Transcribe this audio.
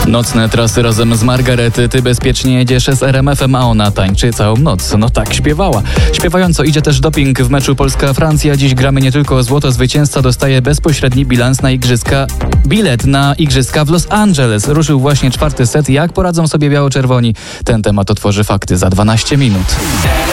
Nocne trasy razem z Margarety. Ty bezpiecznie jedziesz z RMF-em, a ona tańczy całą noc. No tak śpiewała. Śpiewająco idzie też doping w meczu Polska-Francja. Dziś gramy nie tylko o złoto. Zwycięzca dostaje bezpośredni bilans na igrzyska. Bilet na igrzyska w Los Angeles. Ruszył właśnie 4. set. Jak poradzą sobie biało-czerwoni? Ten temat otworzy Fakty za 12 minut.